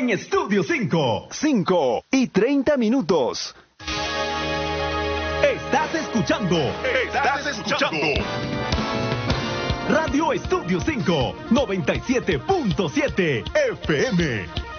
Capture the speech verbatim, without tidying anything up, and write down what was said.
en Estudio cinco. cinco y treinta minutos. Estás escuchando. Estás escuchando. Radio Estudio cinco, noventa y siete punto siete F M.